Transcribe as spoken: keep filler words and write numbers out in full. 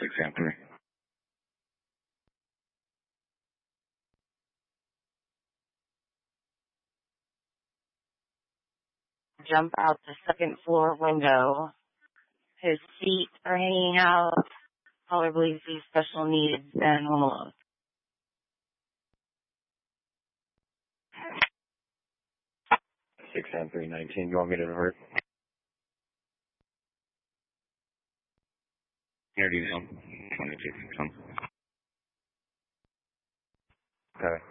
six Anthony. Jump out the second floor window. His feet are hanging out. Caller believes he's special needs and home alone. six ten three nineteen. You want me to divert? Here, do you twenty-two. Okay.